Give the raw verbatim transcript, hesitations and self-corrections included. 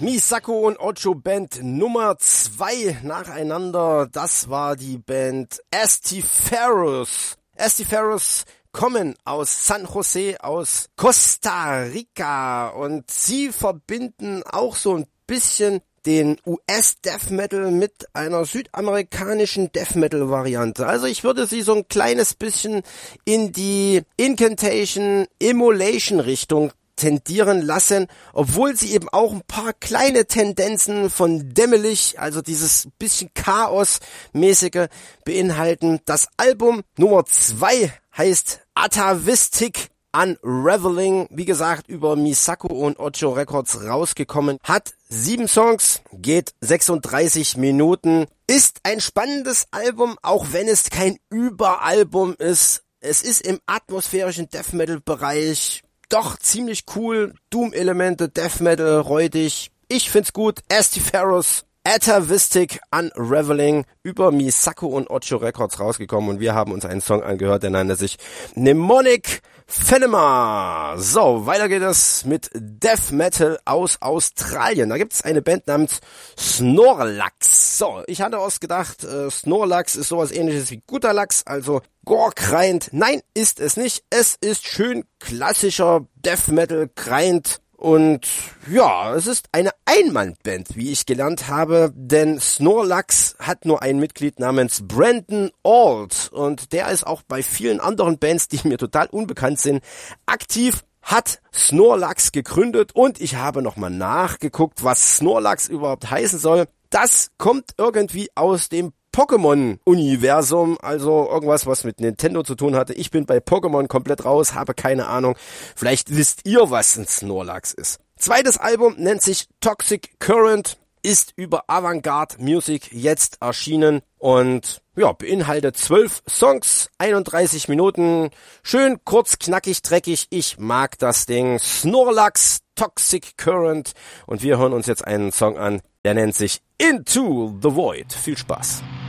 Misako und Ocho Band Nummer zwei nacheinander. Das war die Band Estiferos. Estiferos kommen aus San Jose, aus Costa Rica, und sie verbinden auch so ein bisschen den U S-Death Metal mit einer südamerikanischen Death Metal Variante. Also ich würde sie so ein kleines bisschen in die Incantation, Immolation Richtung tendieren lassen, obwohl sie eben auch ein paar kleine Tendenzen von dämmerlich, also dieses bisschen Chaos-mäßige beinhalten. Das Album Nummer zwei heißt Atavistic Unraveling, wie gesagt, über Misako und Ocho Records rausgekommen, hat sieben Songs, geht sechsunddreißig Minuten, ist ein spannendes Album, auch wenn es kein Überalbum ist. Es ist im atmosphärischen Death Metal Bereich doch ziemlich cool, Doom-Elemente, Death Metal, räudig. Ich find's gut. Estiferos, Atavistic Unraveling, über Misako und Ocho Records rausgekommen, und wir haben uns einen Song angehört, der nannte sich Mnemonic Phenomena. So, weiter geht es mit Death Metal aus Australien. Da gibt's eine Band namens Snorlax. So, ich hatte ausgedacht, äh, Snorlax ist sowas ähnliches wie guter Lachs, also Gore-Grind. Nein, ist es nicht. Es ist schön klassischer Death Metal Grind. Und ja, es ist eine Einmannband, wie ich gelernt habe, denn Snorlax hat nur ein Mitglied namens Brandon Ault, und der ist auch bei vielen anderen Bands, die mir total unbekannt sind, aktiv, hat Snorlax gegründet, und ich habe nochmal nachgeguckt, was Snorlax überhaupt heißen soll. Das kommt irgendwie aus dem Pokémon-Universum, also irgendwas, was mit Nintendo zu tun hatte. Ich bin bei Pokémon komplett raus, habe keine Ahnung. Vielleicht wisst ihr, was ein Snorlax ist. Zweites Album nennt sich Toxic Current, ist über Avantgarde Music jetzt erschienen und ja, beinhaltet zwölf Songs, einunddreißig Minuten. Schön kurz, knackig, dreckig. Ich mag das Ding. Snorlax, Toxic Current, und wir hören uns jetzt einen Song an, der nennt sich Into the Void. Viel Spaß.